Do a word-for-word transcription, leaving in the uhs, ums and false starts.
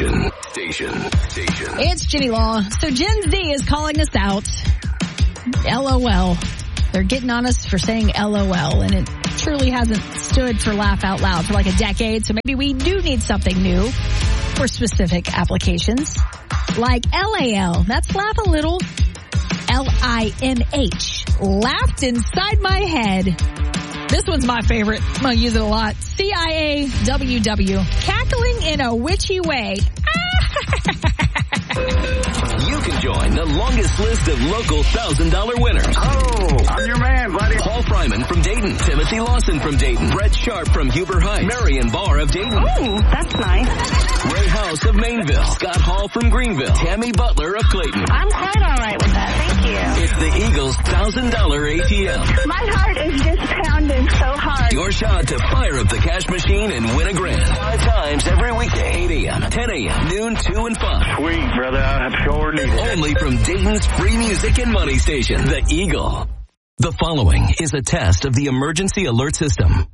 Station. Station. Station. It's Ginny Law. So Gen Z is calling us out. LOL. They're getting on us for saying LOL, and it truly hasn't stood for laugh out loud for like a decade. So maybe we do need something new for specific applications. Like L A L. That's laugh a little. L I N H. Laughed inside my head. This one's my favorite. I'm going to use it a lot. C I A W W. Cackling in a witchy way. You can join the longest list of local one thousand dollars winners. Oh, I'm your man, buddy. Paul Fryman from Dayton. Timothy Lawson from Dayton. Brett Sharp from Huber Heights. Marion Barr of Dayton. Oh, that's nice. Ray House of Mainville. Scott Hall from Greenville. Tammy Butler of Clayton. I'm quite all right with that. Thank you. It's the Eagles' one thousand dollars A T M. My heart is just pounding so hard. Your shot to fire up the cash machine and win a grand. Five times every weekday. eight a.m., ten a.m., noon, two, and five. Sweet, brother. I sure need it. Only from Dayton's free music and money station, The Eagle. The following is a test of the emergency alert system.